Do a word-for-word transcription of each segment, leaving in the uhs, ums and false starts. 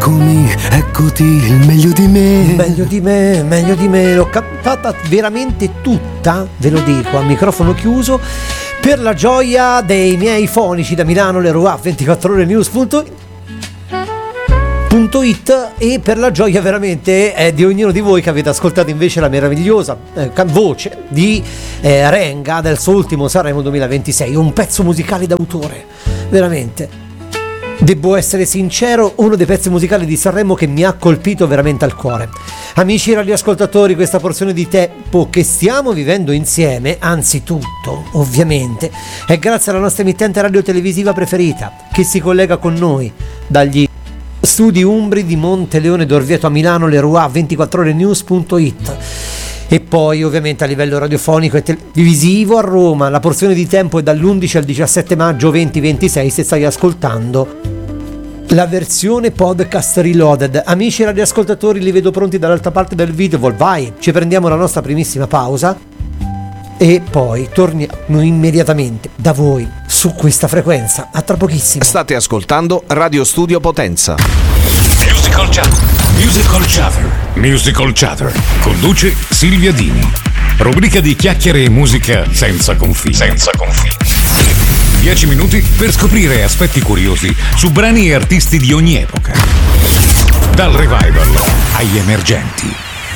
Eccomi, eccoti, il meglio di me. Meglio di me, meglio di me. L'ho cantata veramente tutta, ve lo dico, a microfono chiuso, per la gioia dei miei fonici da Milano, Leroy ventiquattro ore news punto it, e per la gioia veramente eh, di ognuno di voi che avete ascoltato invece la meravigliosa eh, voce di eh, Renga del suo ultimo Sanremo duemilaventisei, un pezzo musicale d'autore, veramente. Devo essere sincero, uno dei pezzi musicali di Sanremo che mi ha colpito veramente al cuore. Amici radioascoltatori, questa porzione di tempo che stiamo vivendo insieme, anzitutto, ovviamente, è grazie alla nostra emittente radiotelevisiva preferita, che si collega con noi dagli studi umbri di Monteleone d'Orvieto a Milano, Leroy ventiquattro ore news punto it. E poi ovviamente a livello radiofonico e televisivo a Roma. La porzione di tempo è dall'undici al diciassette maggio duemilaventisei, se stai ascoltando la versione podcast reloaded. Amici radioascoltatori, li vedo pronti dall'altra parte del video. Vai, ci prendiamo la nostra primissima pausa e poi torniamo immediatamente da voi su questa frequenza. A tra pochissimo. State ascoltando Radio Studio Potenza. Musical Chatter. Musical Chatter. Musical Chatter. Conduce Silvia Dini. Rubrica di chiacchiere e musica senza confini. Senza confini. Dieci minuti per scoprire aspetti curiosi su brani e artisti di ogni epoca. Dal revival agli emergenti.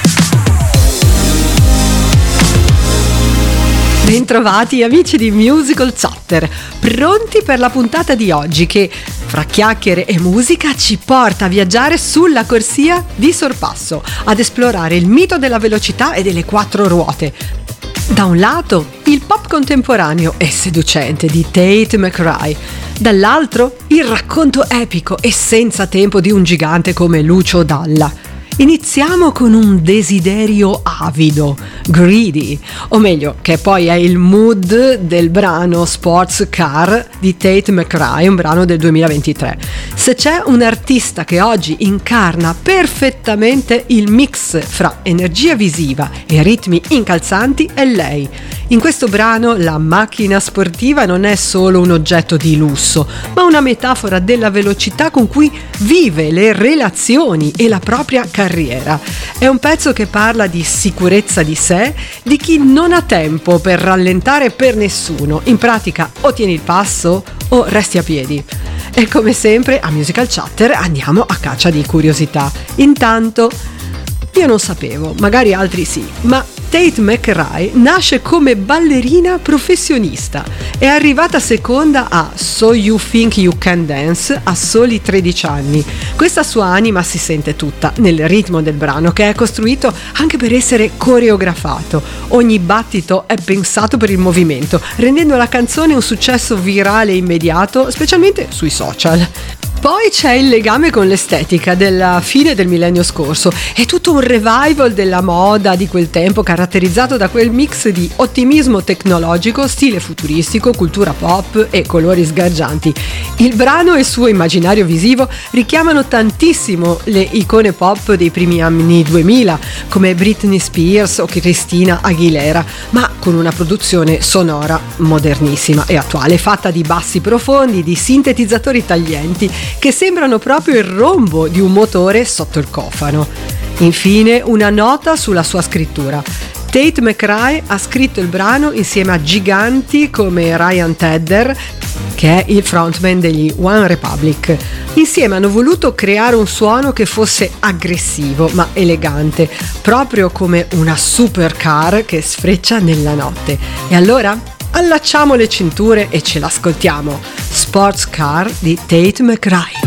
Bentrovati amici di Musical Chatter, pronti per la puntata di oggi che, fra chiacchiere e musica, ci porta a viaggiare sulla corsia di sorpasso, ad esplorare il mito della velocità e delle quattro ruote. Da un lato, il pop contemporaneo e seducente di Tate McRae, dall'altro, il racconto epico e senza tempo di un gigante come Lucio Dalla. Iniziamo con un desiderio avido, Greedy, o meglio, che poi è il mood del brano Sports Car di Tate McRae, un brano del duemilaventitré. Se c'è un artista che oggi incarna perfettamente il mix fra energia visiva e ritmi incalzanti è lei. In questo brano la macchina sportiva non è solo un oggetto di lusso, ma una metafora della velocità con cui vive le relazioni e la propria carriera. È un pezzo che parla di sicurezza di sé, di chi non ha tempo per rallentare per nessuno. In pratica o tieni il passo o resti a piedi. E come sempre a Musical Chatter andiamo a caccia di curiosità. Intanto io non sapevo, magari altri sì, ma Tate McRae nasce come ballerina professionista. È arrivata seconda a So You Think You Can Dance a soli tredici anni. Questa sua anima si sente tutta nel ritmo del brano, che è costruito anche per essere coreografato. Ogni battito è pensato per il movimento, rendendo la canzone un successo virale e immediato, specialmente sui social. Poi c'è il legame con l'estetica della fine del millennio scorso. È tutto un revival della moda di quel tempo, caratterizzato da quel mix di ottimismo tecnologico, stile futuristico, cultura pop e colori sgargianti. Il brano e il suo immaginario visivo richiamano tantissimo le icone pop dei primi anni duemila, come Britney Spears o Christina Aguilera, ma con una produzione sonora modernissima e attuale, fatta di bassi profondi, di sintetizzatori taglienti che sembrano proprio il rombo di un motore sotto il cofano. Infine, una nota sulla sua scrittura. Tate McRae ha scritto il brano insieme a giganti come Ryan Tedder, che è il frontman degli One Republic. Insieme hanno voluto creare un suono che fosse aggressivo ma elegante, proprio come una supercar che sfreccia nella notte. E allora allacciamo le cinture e ce l'ascoltiamo. Sports Car di Tate McRae.